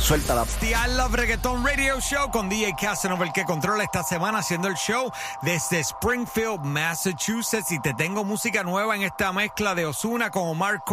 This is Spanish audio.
Suéltala. The I Love Reggaeton Radio Show con DJ Casanova, el que controla esta semana haciendo el show desde Springfield, Massachusetts. Y te tengo música nueva en esta mezcla de Ozuna con Omar